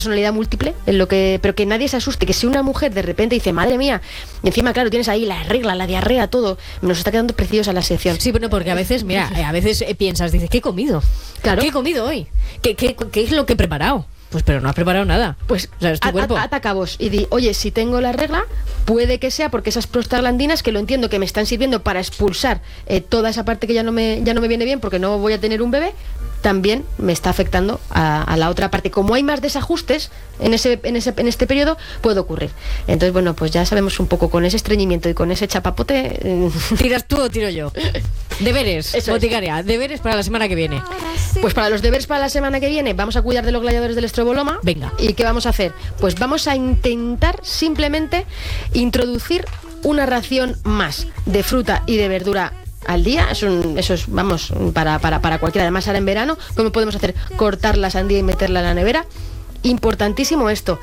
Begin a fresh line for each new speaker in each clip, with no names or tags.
personalidad múltiple, pero que nadie se asuste, que si una mujer de repente dice, madre mía, y encima, claro, tienes ahí la regla, la diarrea, todo, nos está quedando preciosa la sección.
Sí, bueno, porque a veces, mira, piensas, dices, ¿qué he comido?
Claro.
¿Qué he comido hoy? ¿Qué es lo que he preparado? Pues pero no has preparado nada.
Pues
o sea, es tu cuerpo.
Ata cabos y di, oye, si tengo la regla, puede que sea porque esas prostaglandinas, que lo entiendo, que me están sirviendo para expulsar toda esa parte que ya no me viene bien porque no voy a tener un bebé, también me está afectando a la otra parte. Como hay más desajustes en este periodo, puede ocurrir. Entonces, bueno, pues ya sabemos un poco, con ese estreñimiento y con ese chapapote...
¿Tiras tú o tiro yo? Deberes,
Eso
boticaria,
es.
Deberes para la semana que viene.
Pues para los deberes para la semana que viene, vamos a cuidar de los gladiadores del estroboloma.
Venga.
¿Y qué vamos a hacer? Pues vamos a intentar simplemente introducir una ración más de fruta y de verdura al día. Eso es, vamos, para cualquiera. Además, ahora en verano, ¿cómo podemos hacer? Cortar la sandía y meterla en la nevera. Importantísimo esto.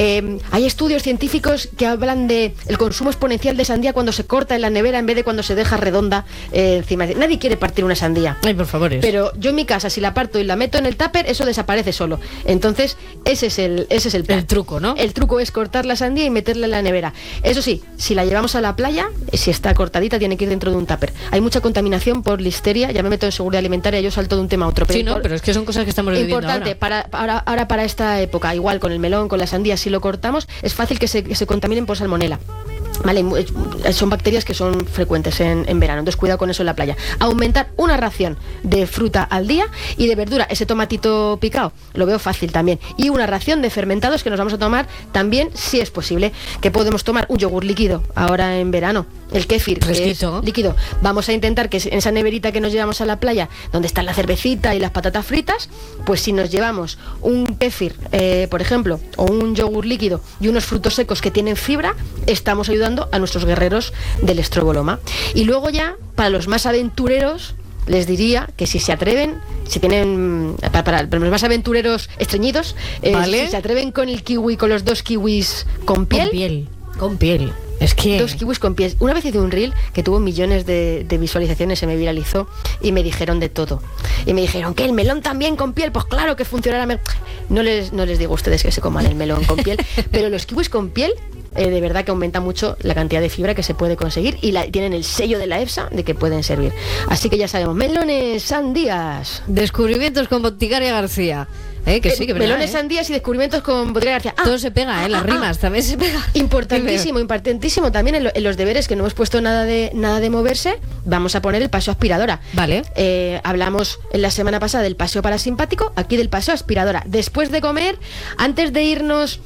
Hay estudios científicos que hablan de el consumo exponencial de sandía cuando se corta en la nevera en vez de cuando se deja redonda encima. Nadie quiere partir una sandía.
Ay, por favor.
Pero yo en mi casa, si la parto y la meto en el tupper, eso desaparece solo. Entonces, ese es el plan.
El truco, ¿no?
El truco es cortar la sandía y meterla en la nevera. Eso sí, si la llevamos a la playa, si está cortadita, tiene que ir dentro de un tupper. Hay mucha contaminación por listeria. Ya me meto en seguridad alimentaria, yo salto de un tema a otro.
Sí, no, pero es que son cosas que estamos viviendo
importante ahora para esta época. Igual con el melón, con la sandía, si lo cortamos, es fácil que se contaminen por salmonela. Vale, son bacterias que son frecuentes en verano, entonces cuidado con eso en la playa. Aumentar una ración de fruta al día y de verdura, ese tomatito picado, lo veo fácil también. Y una ración de fermentados que nos vamos a tomar también, si es posible, que podemos tomar un yogur líquido ahora en verano. El kéfir, que es líquido. Vamos a intentar que en esa neverita que nos llevamos a la playa, donde está la cervecita y las patatas fritas, pues si nos llevamos un kéfir, por ejemplo, o un yogur líquido y unos frutos secos que tienen fibra, estamos ayudando a nuestros guerreros del estroboloma. Y luego ya, para los más aventureros, les diría que si se atreven, si tienen, para los más aventureros estreñidos,
¿vale?
Si se atreven con el kiwi, con los 2 kiwis con piel.
Con piel. Es que...
2 kiwis con piel. Una vez hice un reel que tuvo millones de visualizaciones, se me viralizó y me dijeron de todo. Y me dijeron que el melón también con piel, pues claro que funcionará. No les digo a ustedes que se coman el melón con piel, pero los kiwis con piel, de verdad que aumenta mucho la cantidad de fibra que se puede conseguir y tienen el sello de la EFSA de que pueden servir. Así que ya sabemos, melones, sandías.
Descubrimientos con Boticaria García. Que sí, que
melones, sandías y descubrimientos con Boticaria García.
Todo se pega, las rimas también se pega.
Importantísimo también en los deberes, que no hemos puesto nada de moverse, vamos a poner el paseo aspiradora.
Vale.
Hablamos en la semana pasada del paseo parasimpático, aquí del paseo aspiradora. Después de comer, antes de irnos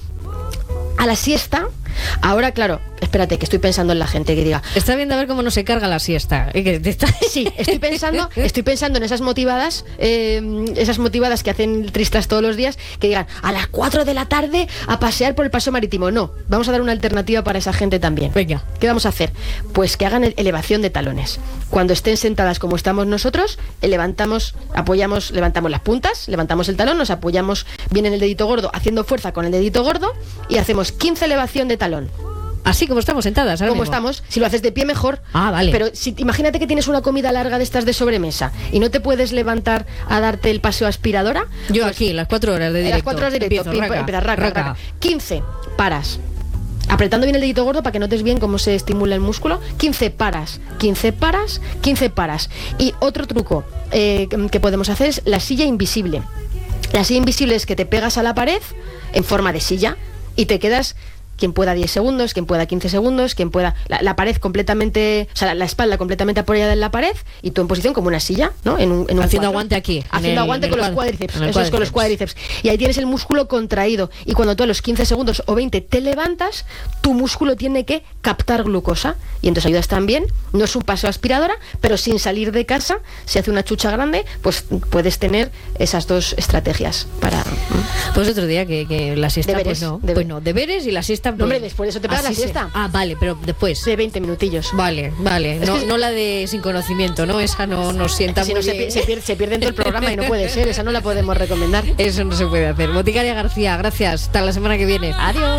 a la siesta. Ahora, claro, espérate, que estoy pensando en la gente que diga...
Está viendo a ver cómo no se carga la siesta.
Sí, estoy pensando en esas motivadas que hacen tristas todos los días, que digan, a las 4 de la tarde a pasear por el paseo marítimo. No, vamos a dar una alternativa para esa gente también.
Venga.
¿Qué vamos a hacer? Pues que hagan elevación de talones. Cuando estén sentadas como estamos nosotros, levantamos las puntas, levantamos el talón, nos apoyamos bien en el dedito gordo, haciendo fuerza con el dedito gordo, y hacemos 15 elevación de talón.
Así como estamos sentadas ahora
como
mismo.
Estamos, si lo haces de pie mejor.
Vale.
Pero imagínate que tienes una comida larga de estas de sobremesa y no te puedes levantar a darte el paseo aspiradora.
Yo pues, aquí, las 4 horas de directo.
Las 4 horas de directo, empiezas, raca. 15, paras. Apretando bien el dedito gordo para que notes bien cómo se estimula el músculo. 15 paras, 15 paras, 15 paras. Y otro truco que podemos hacer es la silla invisible. La silla invisible es que te pegas a la pared en forma de silla y te quedas... Quien pueda 10 segundos, quien pueda 15 segundos, quien pueda... La pared completamente... O sea, la espalda completamente apoyada en la pared y tú en posición como una silla, ¿no?
Haciendo aguante aquí.
Haciendo aguante con los cuádriceps. Eso es con los cuádriceps. Y ahí tienes el músculo contraído. Y cuando tú a los 15 segundos o 20 te levantas, tu músculo tiene que captar glucosa. Y entonces ayudas también. No es un paseo aspiradora, pero sin salir de casa, si hace una chucha grande, pues puedes tener esas dos estrategias para...
Pues otro día que la siesta...
Deberes,
pues no, deberes y la siesta...
No, hombre, después de eso te pegas la siesta.
Vale, pero después.
De 20 minutillos.
Vale. No la de sin conocimiento, ¿no? Esa no nos sienta muy bien.
Se pierde dentro del programa y no puede ser. Esa no la podemos recomendar.
Eso no se puede hacer. Boticaria García, gracias. Hasta la semana que viene.
Adiós.